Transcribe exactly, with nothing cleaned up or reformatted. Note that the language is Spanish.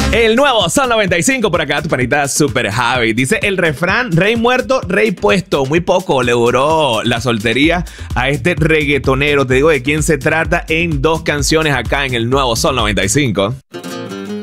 El nuevo Sol noventa y cinco, por acá tu panita Super Javi. Dice el refrán, rey muerto, rey puesto. Muy poco le duró la soltería a este reggaetonero. Te digo de quién se trata en dos canciones acá en el nuevo Sol noventa y cinco.